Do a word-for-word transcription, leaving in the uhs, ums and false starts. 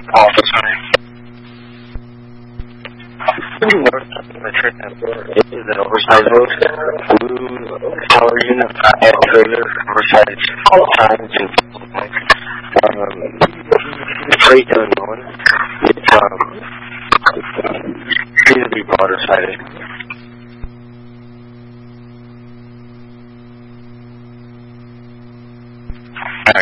Officer. The trip is an oversized boat. Blue power unit, and trailer, oversized times and um, freight Illinois. It's um, it's uh, reasonably broader sided.